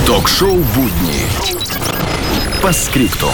Ток-шоу «Будни». По скриптум.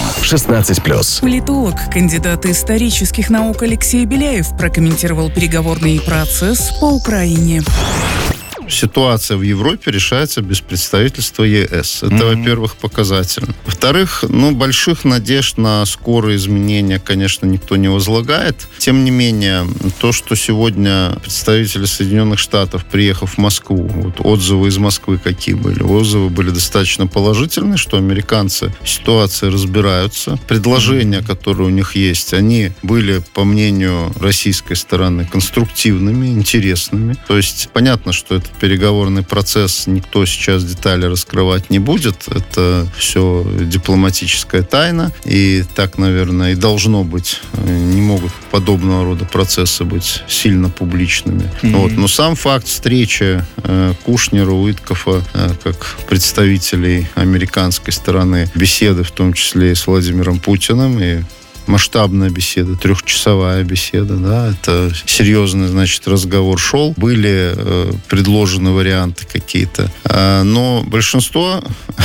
16+. Политолог, кандидат исторических наук Алексей Беляев прокомментировал переговорный процесс по Украине. Ситуация в Европе решается без представительства ЕС. Это, во-первых, показательно. Во-вторых, больших надежд на скорые изменения, конечно, никто не возлагает. Тем не менее, то, что сегодня представители Соединенных Штатов, приехав в Москву, отзывы из Москвы какие были? Отзывы были достаточно положительные, что американцы в ситуации разбираются. Предложения, которые у них есть, они были, по мнению российской стороны, конструктивными, интересными. То есть, понятно, что этот переговорный процесс никто сейчас детали раскрывать не будет. Это все дипломатическая тайна. И так, наверное, и должно быть. Не могут подобного рода процессы быть сильно публичными. Но сам факт встречи Кушнера, Уиткофа, как представителей американской стороны, беседы, в том числе и с Владимиром Путиным, и масштабная беседа, 3-часовая беседа, да, это серьезный, разговор шел. Были предложены варианты какие-то. Но большинство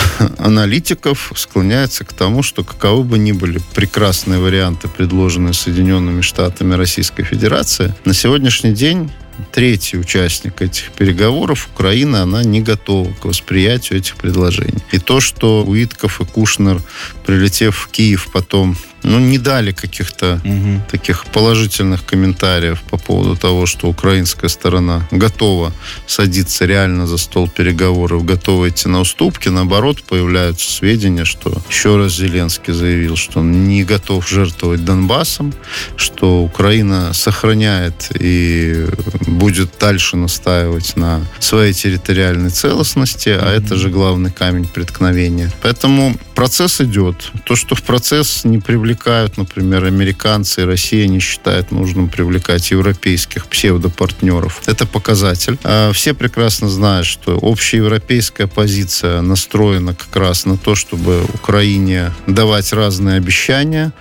аналитиков склоняется к тому, что каковы бы ни были прекрасные варианты, предложенные Соединенными Штатами Российской Федерации, на сегодняшний день третий участник этих переговоров, Украина, она не готова к восприятию этих предложений. И то, что Уиткоф и Кушнер, прилетев в Киев, потом не дали каких-то таких положительных комментариев по поводу того, что украинская сторона готова садиться реально за стол переговоров, готова идти на уступки. Наоборот, появляются сведения, что еще раз Зеленский заявил, что он не готов жертвовать Донбассом, что Украина сохраняет и будет дальше настаивать на своей территориальной целостности, а это же главный камень преткновения. Поэтому процесс идет. То, что в процесс не привлекают, например, американцы и Россия не считает нужным привлекать европейских псевдопартнеров, это показатель. Все прекрасно знают, что общеевропейская позиция настроена как раз на то, чтобы Украине давать разные обещания,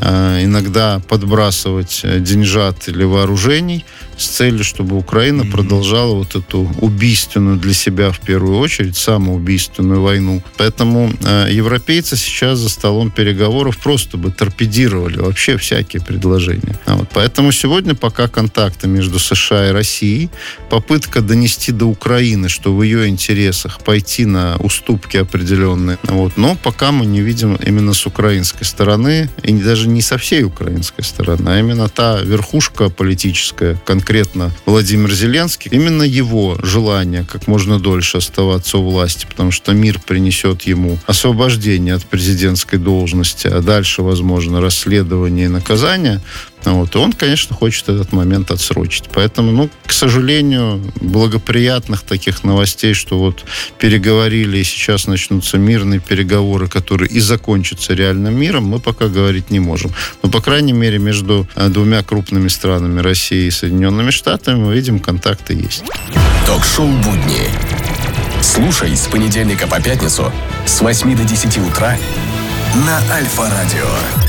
иногда подбрасывать деньжат или вооружений с целью, чтобы Украина продолжала эту убийственную для себя, в первую очередь, самоубийственную войну. Поэтому европейцы сейчас за столом переговоров просто бы торпедировали вообще всякие предложения. Поэтому сегодня пока контакты между США и Россией, попытка донести до Украины, что в ее интересах пойти на уступки определенные. Но пока мы не видим именно с украинской стороны, и даже не со всей украинской стороны, а именно та верхушка политическая, конкретно Владимир Зеленский, именно его желание как можно дольше оставаться у власти, потому что мир принесет ему освобождение от президентской должности, а дальше, возможно, расследование и наказание. И он, конечно, хочет этот момент отсрочить. Поэтому, к сожалению, благоприятных таких новостей, что переговорили и сейчас начнутся мирные переговоры, которые и закончатся реальным миром, мы пока говорить не можем. Но, по крайней мере, между двумя крупными странами, Россией и Соединенными Штатами, мы видим, контакты есть. Ток-шоу «Будни». Слушай с понедельника по пятницу с 8 до 10 утра на Альфа-радио.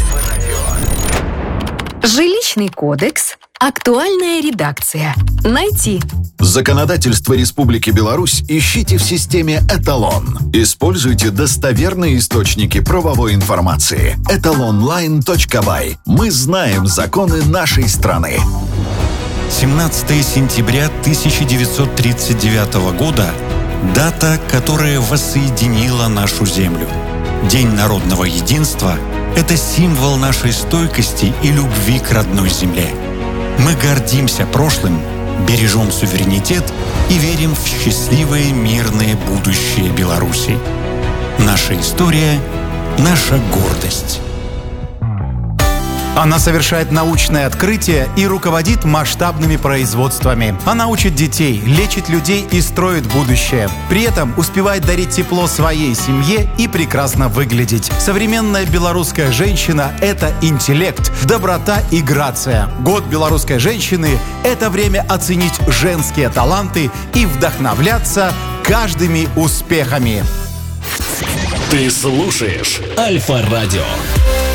Жилищный кодекс. Актуальная редакция. Найти. Законодательство Республики Беларусь ищите в системе «Эталон». Используйте достоверные источники правовой информации. etalonline.by. Мы знаем законы нашей страны. 17 сентября 1939 года – дата, которая воссоединила нашу землю. День народного единства – это символ нашей стойкости и любви к родной земле. Мы гордимся прошлым, бережем суверенитет и верим в счастливое мирное будущее Беларуси. Наша история – наша гордость. Она совершает научные открытия и руководит масштабными производствами. Она учит детей, лечит людей и строит будущее. При этом успевает дарить тепло своей семье и прекрасно выглядеть. Современная белорусская женщина – это интеллект, доброта и грация. Год белорусской женщины – это время оценить женские таланты и вдохновляться каждыми успехами. Ты слушаешь Альфа-радио.